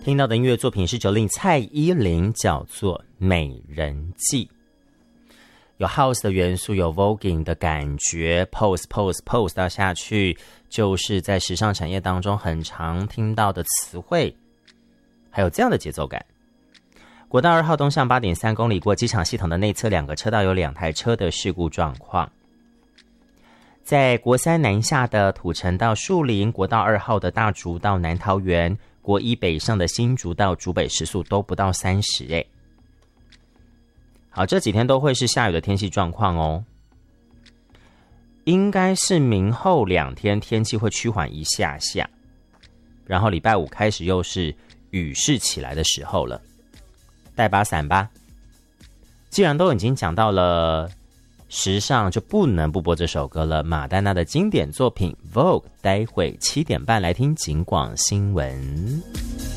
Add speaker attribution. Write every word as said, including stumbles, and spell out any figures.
Speaker 1: 听到的音乐作品是九令蔡依林，叫做《美人计》，有 house 的元素，有 voguing 的感觉 ，pose pose pose 到下去，就是在时尚产业当中很常听到的词汇，还有这样的节奏感。国道二号东向 八点三公里过机场系统的内侧两个车道有两台车的事故状况。在国三南下的土城到树林，国道二号的大竹到南桃园，国一北上的新竹到竹北时速都不到三十哎。好，这几天都会是下雨的天气状况哦。应该是明后两天天气会趋缓一下下，然后礼拜五开始又是雨势起来的时候了。带把伞吧。既然都已经讲到了时尚，就不能不播这首歌了，马丹娜的经典作品 Vogue。待会七点半来听警广新闻。